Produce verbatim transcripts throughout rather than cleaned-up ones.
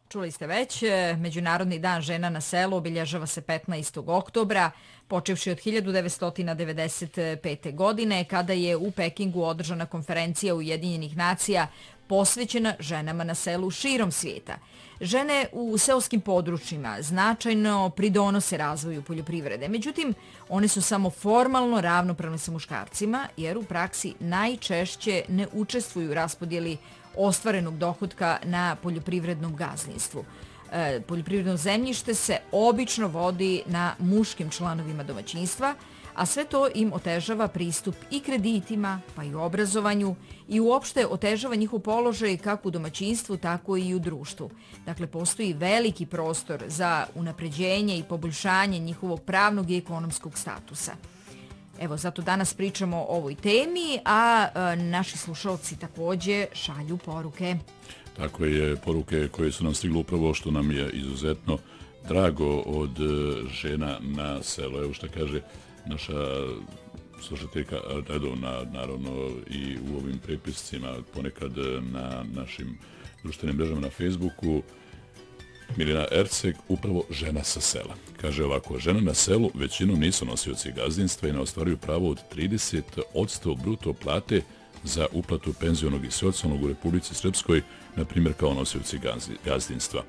Čuli ste već, Međunarodni dan žena na selu obilježava se petnaestog oktobra, počevši od hiljadu devetsto devedeset pete. godine, kada je u Pekingu održana konferencija Ujedinjenih nacija posvećena ženama na selu širom svijeta. Žene u seoskim područjima značajno pridonose razvoju poljoprivrede, međutim, one su samo formalno ravnopravne sa muškarcima, jer u praksi najčešće ne učestvuju u raspodjeli ostvarenog dohotka na poljoprivrednom gazdinstvu. E, poljoprivredno zemljište se obično vodi na muškim članovima domaćinstva, a sve to im otežava pristup i kreditima, pa i obrazovanju i uopšte otežava njihov položaj kako u domaćinstvu, tako i u društvu. Dakle, postoji veliki prostor za unapređenje i poboljšanje njihovog pravnog i ekonomskog statusa. Evo, zato danas pričamo o ovoj temi, a e, naši slušalci također šalju poruke. Tako je, poruke koje su nam stigle upravo što nam je izuzetno drago od žena na selu. Evo što kaže naša slušateljka redovna, naravno i u ovim prepiscima, ponekad na našim društvenim mrežama na Facebooku, Milina Erceg, upravo žena sa sela. Kaže ovako, žena na selu većinom nisu nosioci gazdinstva i ne ostvaruju pravo od trideset posto bruto plate za uplatu penzionog i socijalnog u Republici Srpskoj, na primjer kao nosioci gazdinstva.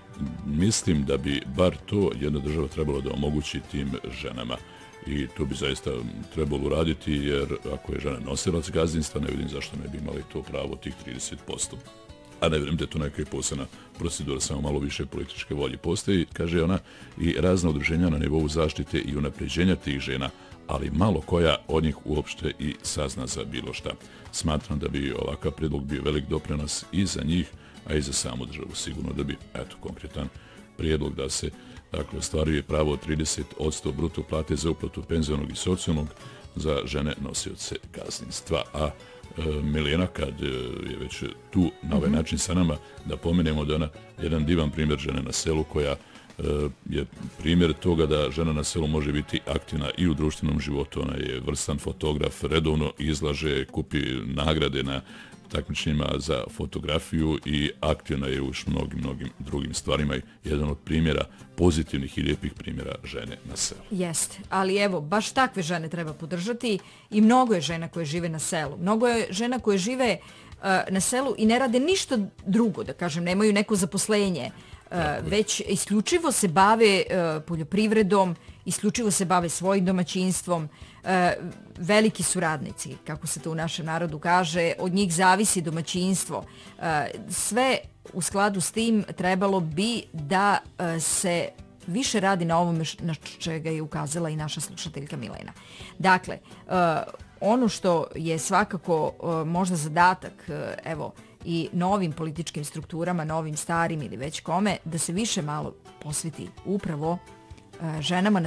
Mislim da bi bar to jedna država trebala da omogući tim ženama. I to bi zaista trebalo uraditi, jer ako je žena nosilac gazdinstva, ne vidim zašto ne bi imali to pravo tih trideset posto. A ne vjerujem da je to neka posebna procedura, samo malo više političke volje postoji, kaže ona, i razna udruženja na nivou zaštite i unapređenja tih žena, ali malo koja od njih uopšte i sazna za bilo šta. Smatram da bi ovakav predlog bio velik doprinos i za njih, a i za samu državu. Sigurno da bi, eto, konkretan prijedlog da se dakle, ostvaruje pravo od trideset posto bruto plate za uplatu penzionog i socijalnog za žene nosioce gazdinstva. A e, Milena, kad je već tu na ovaj način sa nama, da pomenemo da ona jedan divan primjer žene na selu koja e, je primjer toga da žena na selu može biti aktivna i u društvenom životu. Ona je vrstan fotograf, redovno izlaže, kupi nagrade na takmičenjima za fotografiju i aktivna je u mnogim, mnogim drugim stvarima. Jedan od primjera, pozitivnih i lijepih primjera žene na selu. Jeste, ali evo, baš takve žene treba podržati i mnogo je žena koje žive na selu. Mnogo je žena koje žive uh, na selu i ne rade ništa drugo, da kažem, nemaju neko zaposlenje, uh, već isključivo se bave uh, poljoprivredom, isključivo se bave svojim domaćinstvom, e, veliki su radnici, kako se to u našem narodu kaže, od njih zavisi domaćinstvo. E, sve u skladu s tim trebalo bi da e, se više radi na ovome na čega je ukazala i naša slušateljka Milena. Dakle, e, ono što je svakako e, možda zadatak, e, evo, i novim političkim strukturama, novim, starim ili već kome, da se više malo posveti upravo ženama na